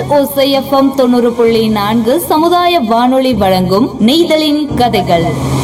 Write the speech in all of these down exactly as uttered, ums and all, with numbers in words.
ஓசை எஃப்எம் தொண்ணூறு புள்ளி நான்கு சமுதாய வானொலி வழங்கும் நெய்தலின் கதைகள்.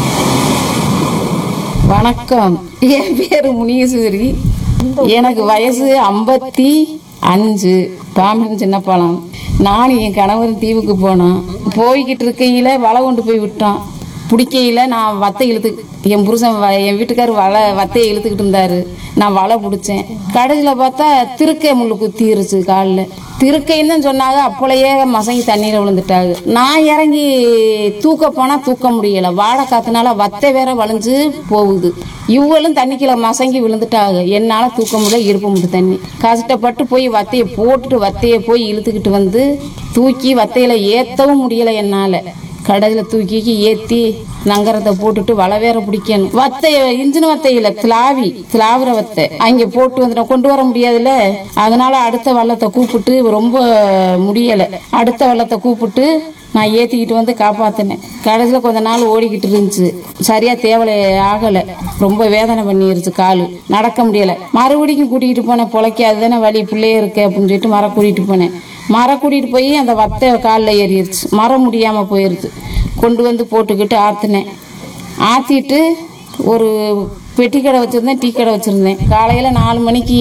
வணக்கம், என் பேரு முனியசூரி. எனக்கு வயசு ஐம்பத்தி அஞ்சு. பாம்பன் சின்ன பாலம். நானும் என் கணவரும் தீவுக்கு போனோம். போய்கிட்டு இருக்கையில வலை கொண்டு போய் விட்டோம். பிடிக்கையில நான் வத்தை இழுத்து என் புருஷன் என் வீட்டுக்கார் வலை வத்தையை இழுத்துக்கிட்டு இருந்தாரு. நான் வலை பிடிச்சேன். கடைசியில் பார்த்தா திருக்கை முள்ளு குத்திருச்சு காலில். திருக்கைன்னு சொன்னாங்க. அப்பளையே மசங்கி தண்ணீரை விழுந்துட்டாங்க. நான் இறங்கி தூக்க போனால் தூக்க முடியலை. வாழை காத்துனால வத்தை வேற வளைஞ்சு போகுது. இவங்களும் தண்ணிக்குள்ள மசங்கி விழுந்துட்டாங்க. என்னால் தூக்க முடியல. இருப்ப முடியும் தண்ணி. கஷ்டப்பட்டு போய் வத்தையை போட்டுட்டு வத்தையை போய் இழுத்துக்கிட்டு வந்து தூக்கி வத்தையில ஏற்றவும் முடியலை என்னால். கடையில் தூக்கி ஏற்றி நங்கரத்தை போட்டுட்டு வலை வேற பிடிக்கணும். வத்தைய இன்ஜின் வத்தையில திலாவி திலாவுற வத்தை அங்கே போட்டு வந்துட்டோம். கொண்டு வர முடியாதுல்ல. அதனால அடுத்த வள்ளத்தை கூப்பிட்டு ரொம்ப முடியலை. அடுத்த வள்ளத்தை கூப்பிட்டு நான் ஏற்றிக்கிட்டு வந்து காப்பாற்றினேன். கடைசியில் கொஞ்ச நாள் ஓடிக்கிட்டு இருந்துச்சு. சரியா தேவலை ஆகலை. ரொம்ப வேதனை பண்ணிருச்சு. காலு நடக்க முடியலை. மறுபடியும் கூட்டிகிட்டு போனேன். பொழைக்காது தானே வழி, பிள்ளையே இருக்கு அப்படின்னு சொல்லிட்டு மரம் கூட்டிகிட்டு போனேன். மரம் கூட்டிகிட்டு போய் அந்த வத்தை காலில் ஏறிடுச்சு. மரம் முடியாமல் போயிடுச்சு. கொண்டு வந்து போட்டுக்கிட்டு ஆற்றினேன். ஆற்றிட்டு ஒரு பெட்டி கடை வச்சுருந்தேன், டீ கடை வச்சுருந்தேன். காலையில் நாலு மணிக்கு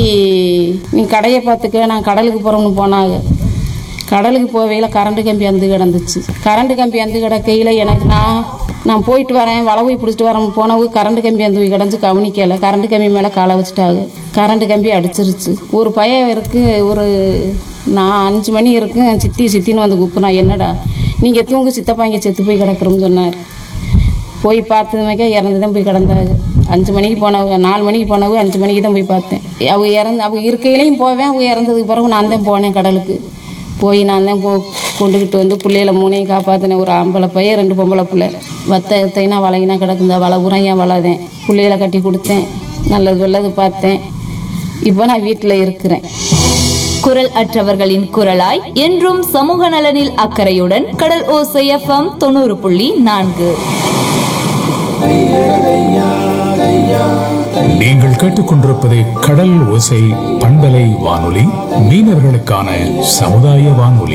நீ கடையை பார்த்துக்க, நான் கடலுக்கு போகிறோம்னு போனாங்க. கடலுக்கு போவையில் கரண்ட் கம்பி அந்து கிடந்துச்சு. கரண்ட் கம்பி அந்து கிடக்கையில் எனக்கு நான் நான் போயிட்டு வரேன், வளவை பிடிச்சிட்டு வரேன் போனவு கரண்ட் கம்பி அந்த கிடந்து கவனிக்கலை. கரண்ட் கம்பி மேலே காலை வச்சுட்டாங்க. கரண்ட் கம்பி அடிச்சிருச்சு. ஒரு பையன் இருக்கு. ஒரு நான் அஞ்சு மணி இருக்கு. சித்தி சித்தின்னு வந்து கூப்பிட்னா, என்னடா நீங்கள் தூங்கு, சித்தப்பா இங்கே செத்து போய் கிடக்குறோம்னு சொன்னார். போய் பார்த்ததுமேக்கா இறந்து தான் போய் கிடந்தாங்க. அஞ்சு மணிக்கு போனவங்க, நாலு மணிக்கு போனவங்க அஞ்சு மணிக்கு தான் போய் பார்த்தேன். அவங்க இறந்து அவங்க இருக்கையிலையும் போவேன். அவங்க இறந்ததுக்கு பிறகு நான் தான் போனேன் கடலுக்கு. போய் நான் தான் போ கொண்டுக்கிட்டு வந்து பிள்ளைகளை மூணையும் காப்பாற்றினேன். ஒரு ஆம்பளை பையன், ரெண்டு பொம்பளை பிள்ளை. வத்தைனா வளையினா கிடக்குந்தா வலை உரையாக வளர்தேன். பிள்ளைகளை கட்டி கொடுத்தேன். நல்லது வெள்ளது பார்த்தேன். இப்போ நான் வீட்டில் இருக்கிறேன். குரல் அற்றவர்களின் குரலாய் என்றும் சமூக நலனில் அக்கறையுடன் கடல் ஓசை எஃப்எம் தொண்ணூறு புள்ளி நான்கு. நீங்கள் கேட்டுக்கொண்டிருப்பது கடல் ஓசை பண்பலை வானொலி, மீனவர்களுக்கான சமுதாய வானொலி.